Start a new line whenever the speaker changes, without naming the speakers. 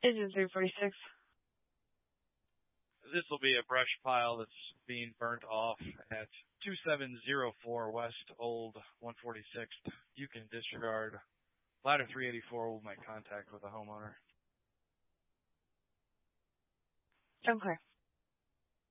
Engine 346.
This will be a brush pile that's being burnt off at 2704 West Old 146th. You can disregard. Ladder 384 will make contact with the homeowner.
Okay.